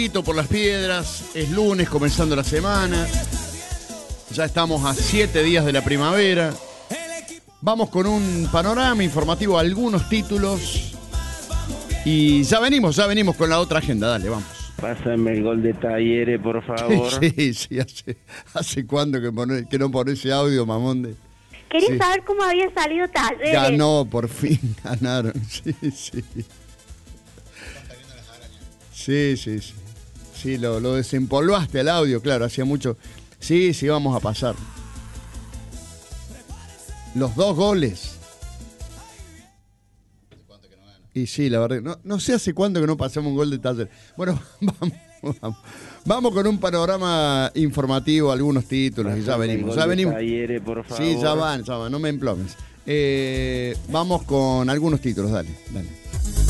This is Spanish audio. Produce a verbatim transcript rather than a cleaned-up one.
Por las piedras, es lunes, comenzando la semana. Ya estamos a siete días de la primavera. Vamos con un panorama informativo, algunos títulos. Y ya venimos, ya venimos con la otra agenda. Dale, vamos. Pásame el gol de Talleres, por favor. Sí, sí, hace, hace cuánto que, pone, que no pone ese audio, mamón. De... Quería sí. saber cómo había salido Talleres. Ganó, por fin ganaron. Sí, sí. Sí, sí, sí. Sí, lo, lo desempolvaste al audio, claro, hacía mucho. Sí, sí, vamos a pasar. Los dos goles. Y sí, la verdad, no, no sé hace cuánto que no pasamos un gol de Talleres. Bueno, vamos, vamos. Vamos con un panorama informativo, algunos títulos, y ya venimos. Ya venimos. Talleres, por favor. Sí, ya van, ya van, no me emplomes. Eh, vamos con algunos títulos, dale, dale.